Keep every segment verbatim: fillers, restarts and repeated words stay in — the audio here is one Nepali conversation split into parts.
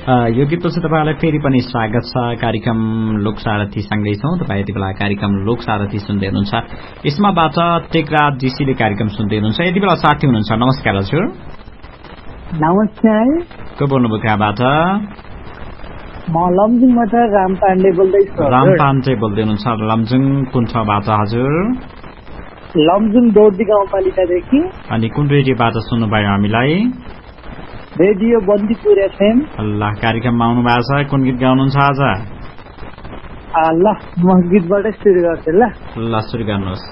यो गीतपछि तपाईलाई फेरि पनि स्वागत छ कार्यक्रम लोकसारथी सँगै छौं। तपाई यति बेला कार्यक्रम लोकसारथी सुन्दै हुनुहुन्छ। यसमाबाट टेकराज जीसीले कार्यक्रम सुन्दै हुनुहुन्छ। यति बेला साथी हुनुहुन्छ। नमस्कार हजुर। नमस्कार। को बोल्नुभयो कहाँबाट? म लमजुङबाट राम पाण्डे बोल्दैछु। राम पाण्डे बोल्दै हुनुहुन्छ। लमजुङ कुन ठाउँबाट हजुर? लमजुङ दौडी गाउँपालिकादेखि। अनि कुन रेडियोबाट सुन्नुभयो हामीलाई? Radio Bandipur FM. अल्लाह, कार्यक्रममा आउनु भएको छ। कुन गीत गाउनुहुन्छ आज? ल म गीतबाटै सुरु गर्छु। ल ल सुरु गर्नुहोस्।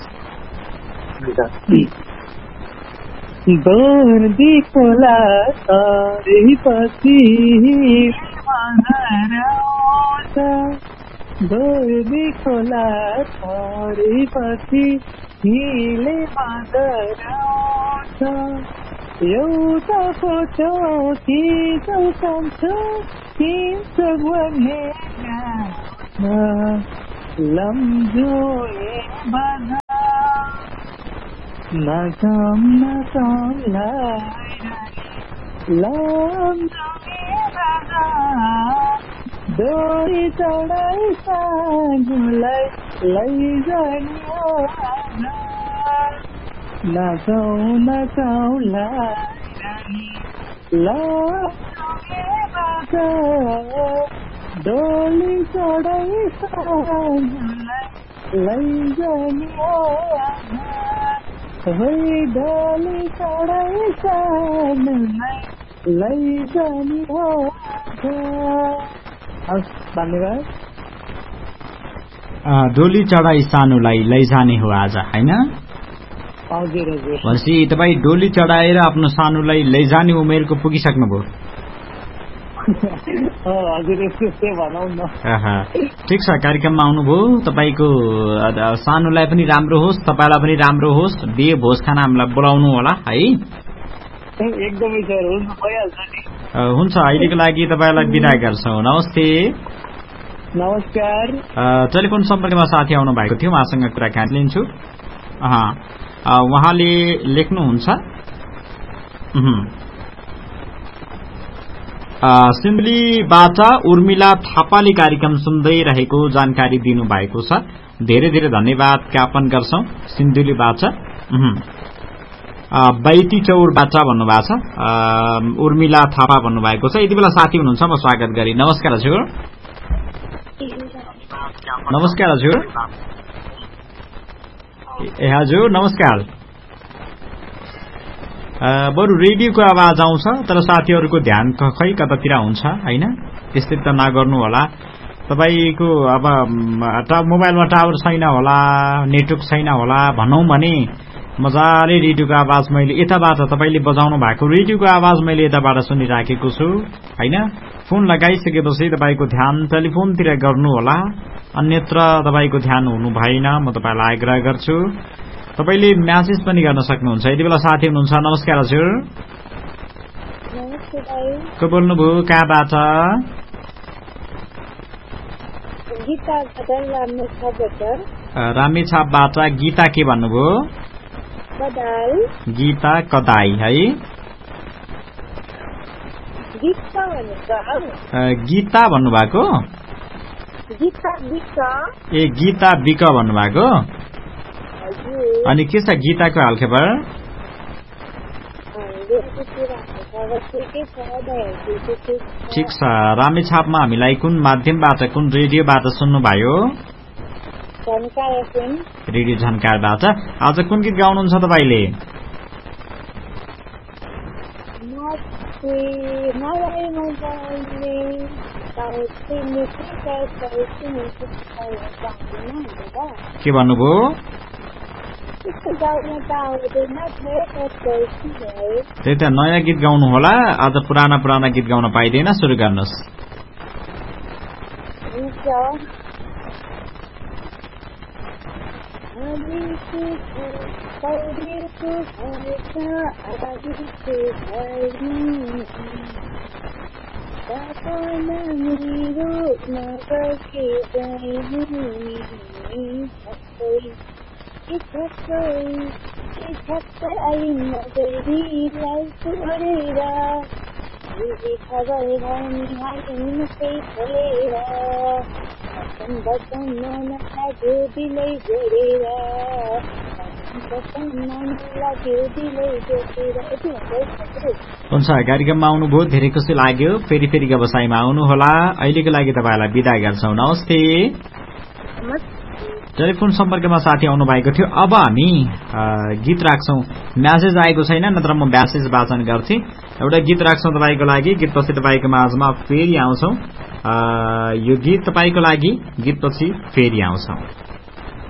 बन्दी खोला तरेपछि आउँछ, बन्दी खोला तरेपछि हिले बाँदर आउँछ, एउटा फोटो खिचौ सम्छु खिच्छु भने लम्जुए बाधा नजाम नजाम लम्जुए बाधा डोरी चढाइ साँझलाई लैजाने हो नजाऊ नजाऊ लानी लम्जुए बाधा डोली चढाइ साँझलाई लैजाने हो डोली चढाइ साँझलाई लैजाने हो। धन्यवाद। डोली चढाई सानुलाई लैजाने हो आज, हैन? हजुर हजुर। भनेपछि तपाईँ डोली चढाएर आफ्नो सानुलाई लैजाने उमेरको पुगिसक्नुभयो। ठिक छ, कार्यक्रममा आउनुभयो। तपाईँको सानुलाई पनि राम्रो होस्, तपाईँलाई पनि राम्रो होस्। बिहे भोज खाना हामीलाई बोलाउनु होला है। एकदमै सर, हुन्छ भइहाल्छ नि। हुन्छ, अहिलेको लागि तपाईँलाई बिदा गर्छौँ। नमस्ते। नमस्कार। टेलिफोन सम्पर्कमा साथी आउनु भएको थियो, उहाँसँग कुराकानी लिन्छु। उहाँले लेख्नुहुन्छ, सिन्धुलीबाट उर्मिला थापाले कार्यक्रम सुन्दै रहेको जानकारी दिनुभएको छ। धेरै धेरै धन्यवाद ज्ञापन गर्छौं। सिन्धुलीबाट बैती चौरबाट भन्नुभएको छ, उर्मिला थापा भन्नुभएको छ। यति बेला साथी हुनुहुन्छ, म स्वागत गरी। नमस्कार हजुर। नमस्कार हजुर। ए हजुर नमस्कार। बरु रेडियोको आवाज आउँछ, तर साथीहरूको ध्यान खै कतातिर हुन्छ, हैन? त्यस्तै त नगर्नु होला। तपाईको अब मोबाइलमा टावर छैन होला, नेटवर्क छैन होला भनौं भने मजाले रेडियोको आवाज मैले यताबाट तपाईले बजाउनु भएको रेडियोको आवाज मैले यताबाट सुनिराखेको छु, हैन? फोन लगाइसकेपछि तपाईको ध्यान टेलिफोनतिर गर्नु होला, अन्यत्र तपाईको ध्यान हुनु भएन। म तपाईलाई आग्रह गर्छु। तपाईले म्यासेज पनि गर्न सक्नुहुन्छ। यति बेला साथी हुनुहुन्छ। नमस्कार हजुर। नमस्ते भाइ। को बोल्नुभयो कहाँबाट? गीता कदाई रामेछापबाट। रामेछापबाट गीता के भन्नुभयो? कदाई। गीता कदाई है। गीता भनेको गीता भन्नुभएको? गीता बिक। ए गीता बिक भन्नुभएको? अनि के छ गीताको हालखबर? ठिक छ। रामेछापमा हामीलाई कुन माध्यमबाट, कुन रेडियोबाट सुन्नुभयो? रेडियो झन्कारबाट। आज कुन गीत गाउनुहुन्छ तपाईले? के भन्नुभयो? त्यही त, नयाँ गीत गाउनु होला। आज पुराना पुराना गीत गाउन पाइँदैन। सुरु गर्नुहोस्। खबर निहाल्यो निकै खोलेर वचन वचन मन लाग्यो दिलै जोडेर वचन मन लाग्यो दिलै जोडेर यति भन्दै हुन्छ कार्यक्रममा आउनुभयो धेरै खुसी लाग्यो फेरि फेरि व्यवसायमा आउनुहोला अहिलेको लागि तपाईँलाई बिदा गर्छौँ नमस्ते टेलिफोन सम्पर्कमा साथी आउनु भएको थियो अब हामी गीत राख्छौं म्यासेज आएको छैन नत्र म म्यासेज वाचन गर्थे एउटा गीत राख्छौं तपाईको लागि गीतपछि तपाईको माझमा फेरि आउँछौं यो गीत तपाईको लागि गीतपछि फेरि आउँछौं